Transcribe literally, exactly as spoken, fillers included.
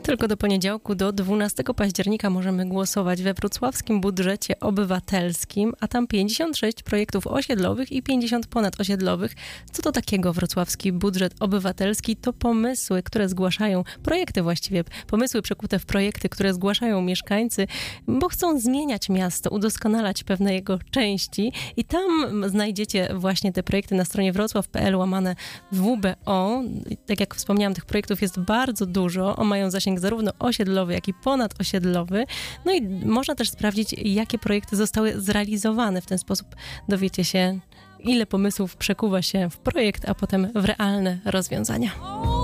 Tylko do poniedziałku, do dwunastego października możemy głosować we wrocławskim budżecie obywatelskim, a tam pięćdziesiąt sześć projektów osiedlowych i pięćdziesiąt ponadosiedlowych. Co to takiego wrocławski budżet obywatelski? To pomysły, które zgłaszają, projekty właściwie, pomysły przekute w projekty, które zgłaszają mieszkańcy, bo chcą zmieniać miasto, udoskonalać pewne jego części i tam znajdziecie właśnie te projekty na stronie wrocław kropka p l łamane w b o. Tak jak wspomniałam, tych projektów jest bardzo dużo. One mają zasięg zarówno osiedlowy, jak i ponadosiedlowy. No i można też sprawdzić, jakie projekty zostały zrealizowane. W ten sposób dowiecie się, ile pomysłów przekuwa się w projekt, a potem w realne rozwiązania.